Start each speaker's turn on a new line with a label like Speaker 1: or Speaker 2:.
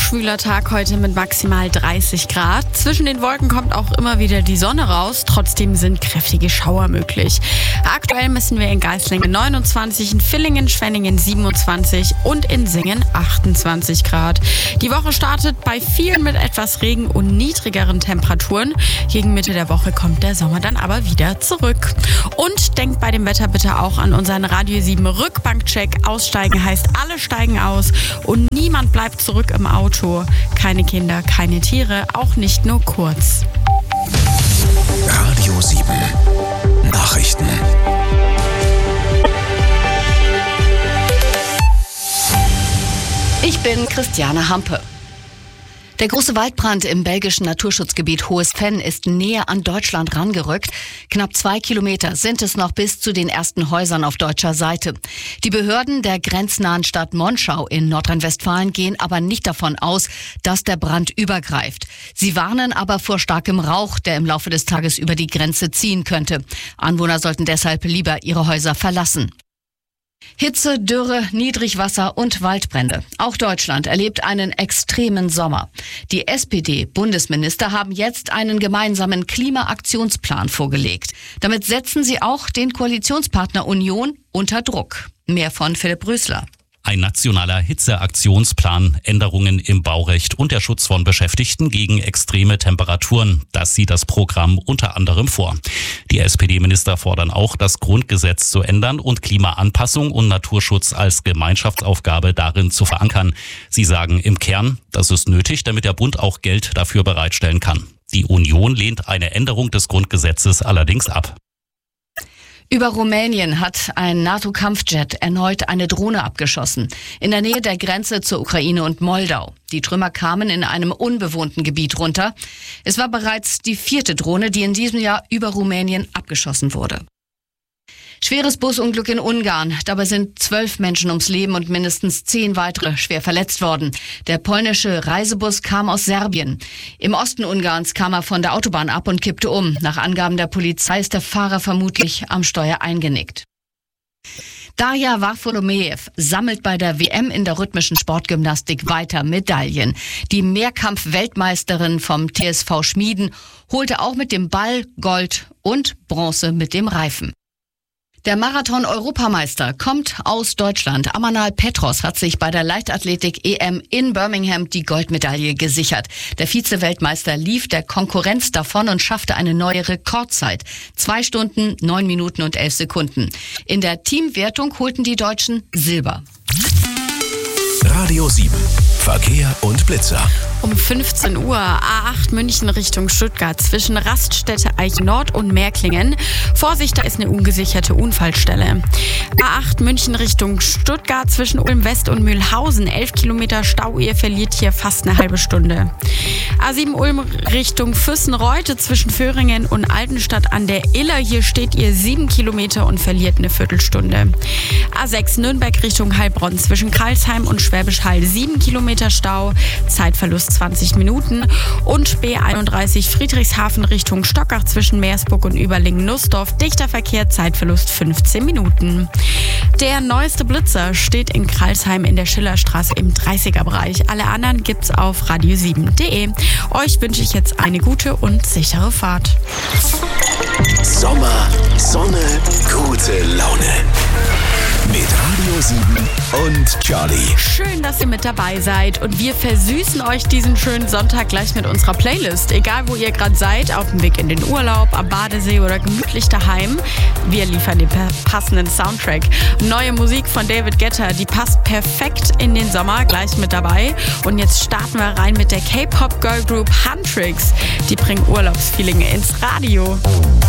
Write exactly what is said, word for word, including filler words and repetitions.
Speaker 1: schwüler Tag heute mit maximal dreißig Grad. Zwischen den Wolken kommt auch immer wieder die Sonne raus. Trotzdem sind kräftige Schauer möglich. Aktuell messen wir in Geislingen neunundzwanzig, in Villingen, Schwenningen siebenundzwanzig und in Singen achtundzwanzig Grad. Die Woche startet bei vielen mit etwas Regen und niedrigeren Temperaturen. Gegen Mitte der Woche kommt der Sommer dann aber wieder zurück. Und denkt bei dem Wetter bitte auch an unseren Radio sieben Rückbankcheck. Aussteigen heißt, alle steigen aus und niemand bleibt zurück im Auto. Keine Kinder, keine Tiere, auch nicht nur kurz.
Speaker 2: Radio sieben Nachrichten.
Speaker 3: Ich bin Christiane Hampe. Der große Waldbrand im belgischen Naturschutzgebiet Hohes Venn ist näher an Deutschland rangerückt. Knapp zwei Kilometer sind es noch bis zu den ersten Häusern auf deutscher Seite. Die Behörden der grenznahen Stadt Monschau in Nordrhein-Westfalen gehen aber nicht davon aus, dass der Brand übergreift. Sie warnen aber vor starkem Rauch, der im Laufe des Tages über die Grenze ziehen könnte. Anwohner sollten deshalb lieber ihre Häuser verlassen. Hitze, Dürre, Niedrigwasser und Waldbrände. Auch Deutschland erlebt einen extremen Sommer. Die S P D-Bundesminister haben jetzt einen gemeinsamen Klimaaktionsplan vorgelegt. Damit setzen sie auch den Koalitionspartner Union unter Druck. Mehr von Philipp Rösler.
Speaker 4: Ein nationaler Hitzeaktionsplan, Änderungen im Baurecht und der Schutz von Beschäftigten gegen extreme Temperaturen. Das sieht das Programm unter anderem vor. Die S P D-Minister fordern auch, das Grundgesetz zu ändern und Klimaanpassung und Naturschutz als Gemeinschaftsaufgabe darin zu verankern. Sie sagen im Kern, das ist nötig, damit der Bund auch Geld dafür bereitstellen kann. Die Union lehnt eine Änderung des Grundgesetzes allerdings ab.
Speaker 3: Über Rumänien hat ein NATO-Kampfjet erneut eine Drohne abgeschossen, in der Nähe der Grenze zur Ukraine und Moldau. Die Trümmer kamen in einem unbewohnten Gebiet runter. Es war bereits die vierte Drohne, die in diesem Jahr über Rumänien abgeschossen wurde. Schweres Busunglück in Ungarn. Dabei sind zwölf Menschen ums Leben und mindestens zehn weitere schwer verletzt worden. Der polnische Reisebus kam aus Serbien. Im Osten Ungarns kam er von der Autobahn ab und kippte um. Nach Angaben der Polizei ist der Fahrer vermutlich am Steuer eingenickt. Darja Varfolomejew sammelt bei der W M in der rhythmischen Sportgymnastik weiter Medaillen. Die Mehrkampf-Weltmeisterin vom T S V Schmieden holte auch mit dem Ball Gold und Bronze mit dem Reifen. Der Marathon-Europameister kommt aus Deutschland. Amanal Petros hat sich bei der Leichtathletik-E M in Birmingham die Goldmedaille gesichert. Der Vize-Weltmeister lief der Konkurrenz davon und schaffte eine neue Rekordzeit. Zwei Stunden, neun Minuten und elf Sekunden. In der Teamwertung holten die Deutschen Silber.
Speaker 2: Radio sieben Verkehr und Blitzer.
Speaker 1: Um fünfzehn Uhr A acht München Richtung Stuttgart zwischen Raststätte Eichen Nord und Märklingen. Vorsicht, da ist eine ungesicherte Unfallstelle. A acht München Richtung Stuttgart zwischen Ulm West und Mühlhausen. elf Kilometer Stau, ihr verliert hier fast eine halbe Stunde. A sieben Ulm Richtung Füssen-Reute zwischen Föhringen und Altenstadt an der Iller. Hier steht ihr sieben Kilometer und verliert eine Viertelstunde. A sechs Nürnberg Richtung Heilbronn zwischen Karlsheim und Schwäbisch Hall. sieben Kilometer Stau, Zeitverlust zwanzig Minuten. Und B einunddreißig Friedrichshafen Richtung Stockach zwischen Meersburg und Überlingen-Nussdorf. Dichter Verkehr, Zeitverlust fünfzehn Minuten. Der neueste Blitzer steht in Karlsheim in der Schillerstraße im dreißiger Bereich. Alle anderen gibt's auf radio sieben punkt de. Euch wünsche ich jetzt eine gute und sichere Fahrt.
Speaker 2: Sommer, Sonne, gute Laune. Mit Radio sieben und Charlie.
Speaker 1: Schön, dass ihr mit dabei seid und wir versüßen euch diesen schönen Sonntag gleich mit unserer Playlist. Egal wo ihr gerade seid, auf dem Weg in den Urlaub, am Badesee oder gemütlich daheim, wir liefern den passenden Soundtrack. Neue Musik von David Guetta, die passt perfekt in den Sommer, gleich mit dabei. Und jetzt starten wir rein mit der K-Pop-Girl Group Huntrix. Die bringen Urlaubsfeeling ins Radio.